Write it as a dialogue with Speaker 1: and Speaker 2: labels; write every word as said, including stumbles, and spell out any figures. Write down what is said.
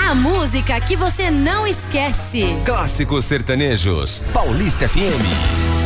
Speaker 1: A música que você não esquece.
Speaker 2: Clássicos sertanejos. Paulista F M.